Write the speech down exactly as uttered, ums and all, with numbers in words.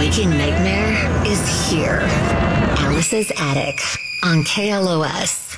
waking nightmare is here. Alice's Attic on K L O S.